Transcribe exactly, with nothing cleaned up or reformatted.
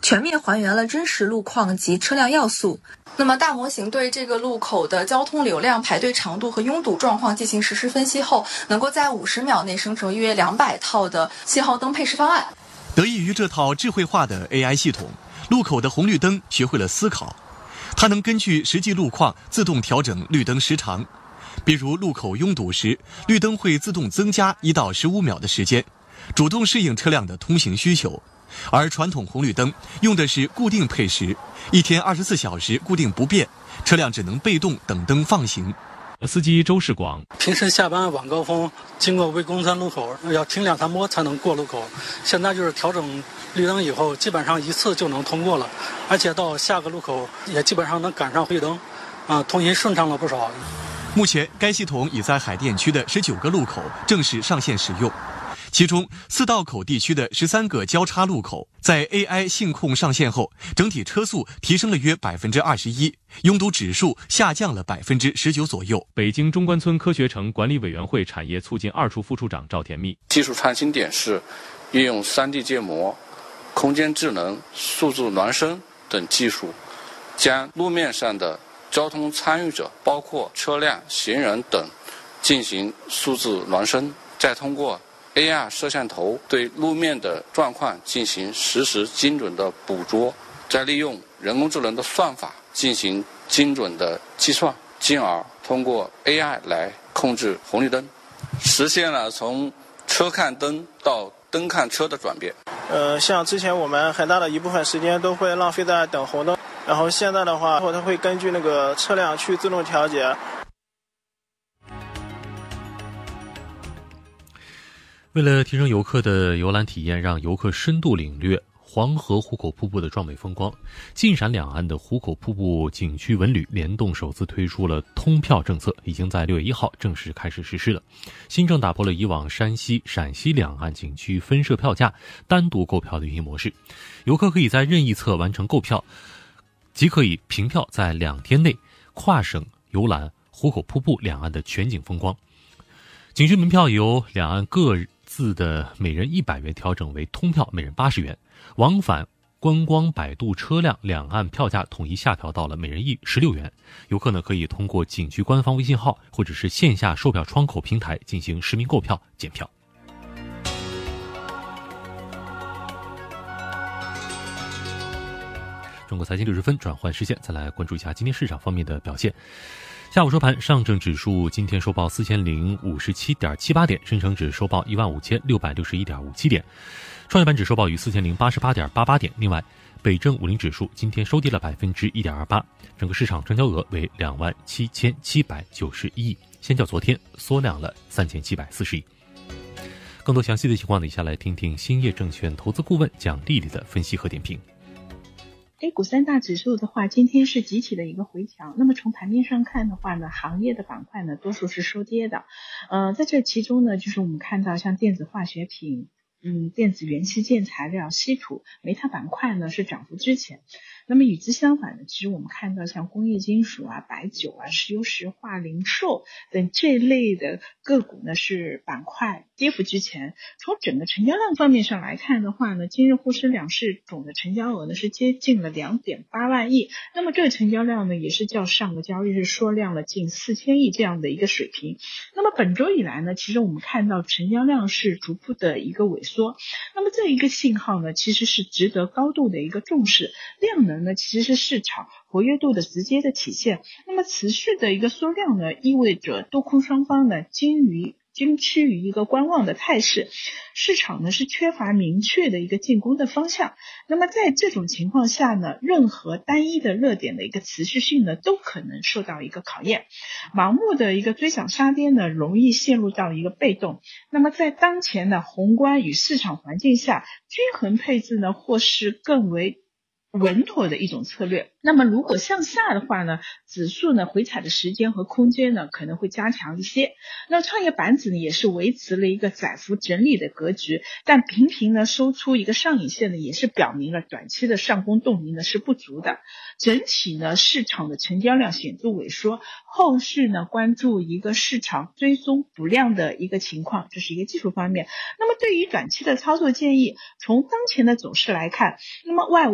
全面还原了真实路况及车辆要素。那么大模型对这个路口的交通流量、排队长度和拥堵状况进行实时分析后，能够在五十秒内生成约两百套的信号灯配饰方案。 得益于这套智慧化的 A I 系统，路口的红绿灯学会了思考，它能根据实际路况自动调整绿灯时长。比如路口拥堵时，绿灯会自动增加一到十五秒的时间，主动适应车辆的通行需求。而传统红绿灯用的是固定配时，一天二十四小时固定不变，车辆只能被动等灯放行。 司机周世广， 平时下班晚高峰经过魏公山路口要停两三波才能过路口，现在就是调整绿灯以后，基本上一次就能通过了，而且到下个路口也基本上能赶上绿灯，啊，通行顺畅了不少。 目前该系统已在海淀区的十九个路口正式上线使用，其中四道口地区的十三个交叉路口，在 A I 信控上线后，整体车速提升了约百分之二十一，拥堵指数下降了百分之十九左右。 北京中关村科学城管理委员会产业促进二处副处长赵甜蜜， 技术创新点是运用 三 D 建模、空间智能、数字孪生等技术，将路面上的交通参与者，包括车辆、行人等，进行数字孪生，再通过A R 摄像头对路面的状况进行实时精准的捕捉，再利用人工智能的算法进行精准的计算，进而通过 A I 来控制红绿灯，实现了从车看灯到灯看车的转变。 呃，像之前我们很大的一部分时间都会浪费在等红灯，然后现在的话，它会根据那个车辆去自动调节。 为了提升游客的游览体验，让游客深度领略黄河壶口瀑布的壮美风光，晋陕两岸的壶口瀑布景区文旅联动首次推出了通票政策，已经在六月一号正式开始实施了。新政打破了以往山西、陕西两岸景区分设票价、单独购票的运营模式，游客可以在任意侧完成购票，即可以凭票在两天内跨省游览壶口瀑布两岸的全景风光。景区门票由两岸各自的每人一百元调整为通票每人八十元，往返观光摆渡车辆两岸票价统一下调到了每人一十六元。游客呢可以通过景区官方微信号或者是线下售票窗口平台进行实名购票检票。中国财经六十分转换视线，再来关注一下今天市场方面的表现。下午收盘，上证指数今天收报四千零五十七点七八点，深成指收报一万五千六百六十一点五七点，创业板指收报于四千零八十八点八八点。另外，北证五零指数今天收跌了百分之一点二八，整个市场成交额为两万七千七百九十一亿，相较昨天缩量了三千七百四十亿。更多详细的情况呢，以下来听听兴业证券投资顾问蒋丽丽的分析和点评。 A 股三大指数的话，今天是集体的一个回调。那么从盘面上看的话呢，行业的板块呢，多数是收跌的。呃，在这其中呢，就是我们看到像电子化学品、嗯，电子元器件材料、稀土、煤炭板块呢是涨幅居前。那么与之相反的，其实我们看到像工业金属啊、白酒啊、石油石化、零售等这类的个股呢是板块跌幅居前。从整个成交量方面上来看的话呢，今日沪深两市总的成交额呢是接近了 两点八万亿，那么这个成交量呢也是较上个交易日缩量了近四千亿这样的一个水平。那么本周以来呢，其实我们看到成交量是逐步的一个萎缩，那么这一个信号呢其实是值得高度的一个重视，量能呢其实是市场活跃度的直接的体现。那么持续的一个缩量呢，意味着多空双方呢精于均趋于一个观望的态势，市场呢是缺乏明确的一个进攻的方向。那么在这种情况下呢，任何单一的热点的一个持续性呢都可能受到一个考验。盲目的一个追涨杀跌呢，容易陷入到一个被动。那么在当前的宏观与市场环境下，均衡配置呢或是更为稳妥的一种策略。那么如果向下的话呢，指数呢回踩的时间和空间呢可能会加强一些。那创业板指呢也是维持了一个窄幅整理的格局，但频频呢收出一个上影线呢，也是表明了短期的上攻动力呢是不足的。整体呢市场的成交量显著萎缩，后续呢关注一个市场追踪补量的一个情况，这是一个技术方面。那么对于短期的操作建议，从当前的走势来看，那么外